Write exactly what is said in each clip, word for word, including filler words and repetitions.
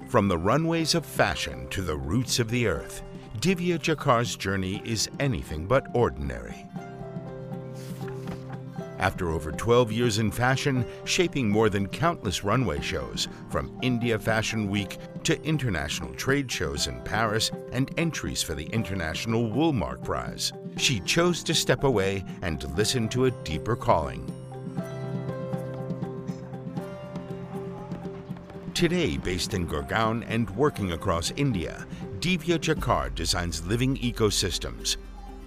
From the runways of fashion to the roots of the earth, Divya Jakar's journey is anything but ordinary. After over twelve years in fashion, shaping more than countless runway shows, from India Fashion Week to international trade shows in Paris and entries for the International Woolmark Prize, she chose to step away and listen to a deeper calling. Today, based in Gurgaon and working across India, Divya Jakar designs living ecosystems,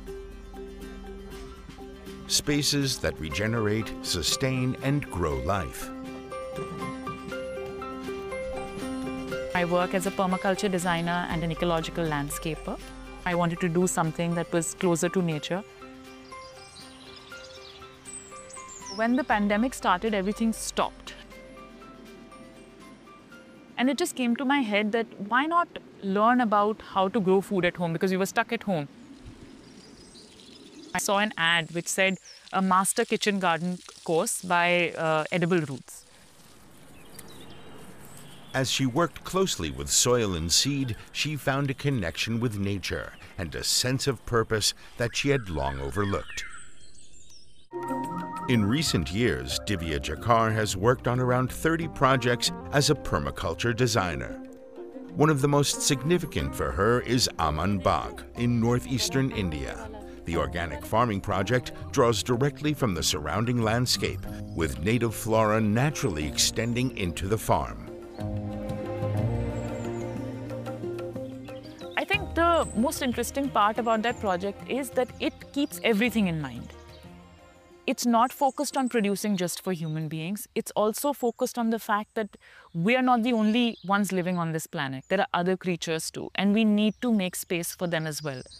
spaces that regenerate, sustain, and grow life. I work as a permaculture designer and an ecological landscaper. I wanted to do something that was closer to nature. When the pandemic started, everything stopped. And it just came to my head that why not learn about how to grow food at home, because we were stuck at home. I saw an ad which said a master kitchen garden course by uh, Edible Roots. As she worked closely with soil and seed, she found a connection with nature and a sense of purpose that she had long overlooked. In recent years, Divya Jakar has worked on around thirty projects as a permaculture designer. One of the most significant for her is Aman Bagh in northeastern India. The organic farming project draws directly from the surrounding landscape, with native flora naturally extending into the farm. I think the most interesting part about that project is that it keeps everything in mind. It's not focused on producing just for human beings. It's also focused on the fact that we are not the only ones living on this planet. There are other creatures too, and we need to make space for them as well.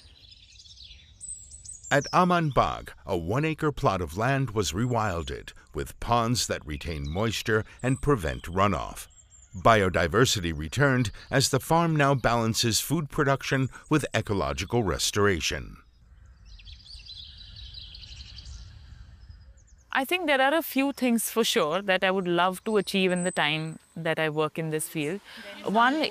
At Aman Bagh, a one-acre plot of land was rewilded, with ponds that retain moisture and prevent runoff. Biodiversity returned as the farm now balances food production with ecological restoration. I think there are a few things for sure that I would love to achieve in the time that I work in this field. One